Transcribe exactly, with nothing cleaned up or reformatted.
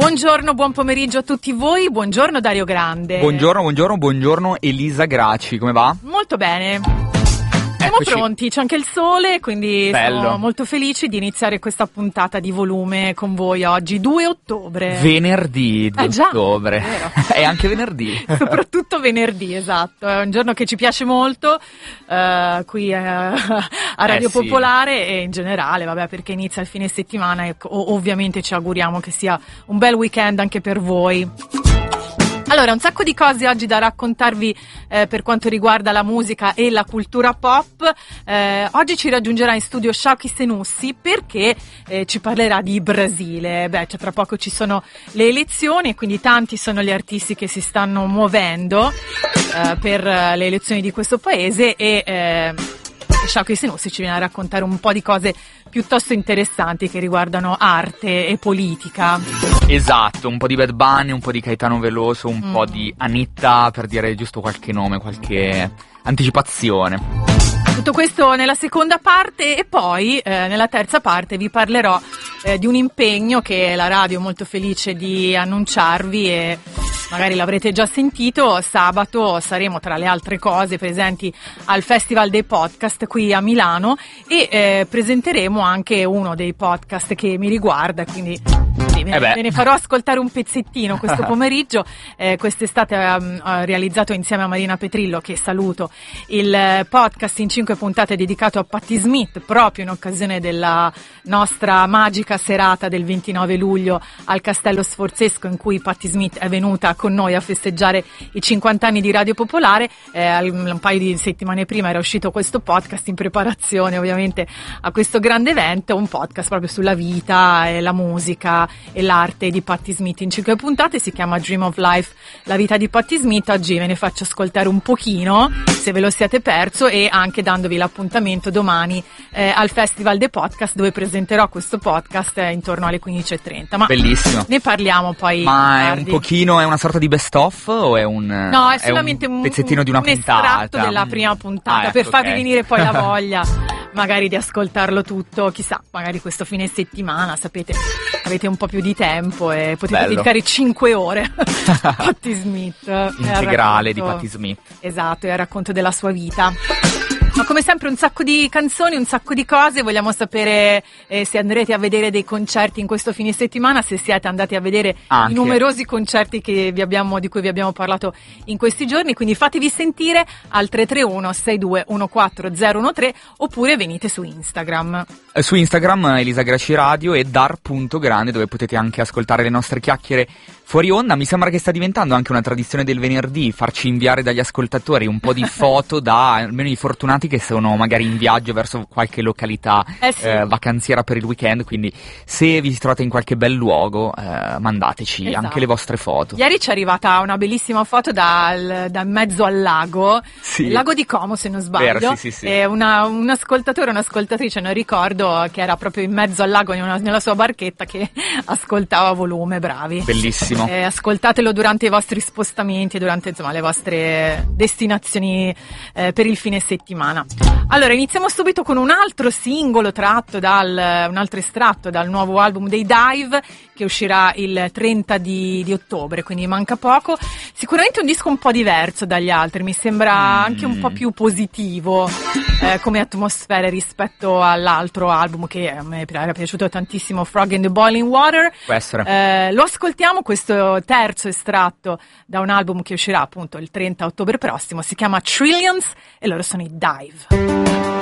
Buongiorno, buon pomeriggio a tutti voi, buongiorno Dario Grande. Buongiorno, buongiorno, buongiorno Elisa Graci, come va? Molto bene. Siamo Eccoci. pronti, c'è anche il sole, quindi Bello. Siamo molto felici di iniziare questa puntata di volume con voi oggi, due ottobre. Venerdì due Eh già, ottobre. è vero. È anche venerdì. Soprattutto venerdì, esatto, è un giorno che ci piace molto eh, qui eh, a Radio Eh sì. Popolare e in generale, vabbè, perché inizia il fine settimana e ov- ovviamente ci auguriamo che sia un bel weekend anche per voi. Allora, un sacco di cose oggi da raccontarvi eh, per quanto riguarda la musica e la cultura pop. Eh, oggi ci raggiungerà in studio Shauki Senussi perché eh, ci parlerà di Brasile. Beh, cioè, tra poco ci sono le elezioni e quindi tanti sono gli artisti che si stanno muovendo eh, per eh, le elezioni di questo paese e eh, Shauki Senussi ci viene a raccontare un po' di cose piuttosto interessanti che riguardano arte e politica. Esatto, un po' di Bad Bunny, un po' di Caetano Veloso, un Mm. po' di Anitta, per dire giusto qualche nome, qualche anticipazione. Tutto questo nella seconda parte e poi eh, nella terza parte vi parlerò eh, di un impegno che la radio è molto felice di annunciarvi e magari l'avrete già sentito. Sabato saremo tra le altre cose presenti al Festival dei Podcast qui a Milano e eh, presenteremo anche uno dei podcast che mi riguarda, quindi sì, ve, Eh beh. ve ne farò ascoltare un pezzettino questo pomeriggio. Eh, quest'estate um, ho realizzato insieme a Marina Petrillo, che saluto, il eh, podcast in cinque puntate dedicato a Patti Smith, proprio in occasione della nostra magica serata del ventinove luglio al Castello Sforzesco, in cui Patti Smith è venuta con noi a festeggiare i cinquanta anni di Radio Popolare. Eh, un paio di settimane prima era uscito questo podcast in preparazione ovviamente a questo grande evento, un podcast proprio sulla vita e la musica e l'arte di Patti Smith in cinque puntate. Si chiama Dream of Life, la vita di Patti Smith. Oggi ve ne faccio ascoltare un pochino se ve lo siete perso e anche dandovi l'appuntamento domani eh, al Festival dei Podcast, dove presenterò questo podcast eh, intorno alle quindici e trenta. Ma Bellissimo. ne parliamo poi Ma è un tardi. pochino, è una sorta di best of o è un No, è solamente un un pezzettino di una un puntata? estratto della prima puntata, Ah, ecco, per farvi ok. venire poi la voglia magari di ascoltarlo tutto, chissà, magari questo fine settimana, sapete, avete un po' più di tempo e potete Bello. dedicare cinque ore a Patti Smith. e al Integrale di racconto- Patti Smith. Esatto, e al racconto della sua vita. Ma come sempre un sacco di canzoni, un sacco di cose. Vogliamo sapere eh, se andrete a vedere dei concerti in questo fine settimana, se siete andati a vedere Anche. i numerosi concerti che vi abbiamo, di cui vi abbiamo parlato in questi giorni. Quindi fatevi sentire al tre tre uno sei due uno quattro zero uno tre oppure venite su Instagram. Eh, Su Instagram Elisa Graci Radio e dar punto grande, dove potete anche ascoltare le nostre chiacchiere fuori onda. Mi sembra che sta diventando anche una tradizione del venerdì farci inviare dagli ascoltatori un po' di foto da almeno i fortunati che sono magari in viaggio verso qualche località Eh sì. eh, vacanziera per il weekend, quindi se vi trovate in qualche bel luogo eh, mandateci Esatto. anche le vostre foto. Ieri ci è arrivata una bellissima foto dal, da mezzo al lago, Sì. il lago di Como se non sbaglio. Vero, sì, sì, sì. E una, un ascoltatore, un'ascoltatrice, non ricordo, che era proprio in mezzo al lago in una- nella sua barchetta che ascoltava a volume, bravi. Bellissimo. Eh, ascoltatelo durante i vostri spostamenti e durante insomma le vostre destinazioni eh, per il fine settimana. Allora iniziamo subito con un altro singolo tratto dal un altro estratto dal nuovo album dei Dive, che uscirà il trenta di, di ottobre, quindi manca poco. Sicuramente un disco un po' diverso dagli altri, mi sembra Mm. anche un po' più positivo eh, come atmosfere rispetto all'altro album che a me era piaciuto tantissimo, Frog in the Boiling Water. Può essere. Eh, lo ascoltiamo, questo terzo estratto da un album che uscirà appunto il trenta ottobre prossimo, si chiama Trillions e loro sono i Dive.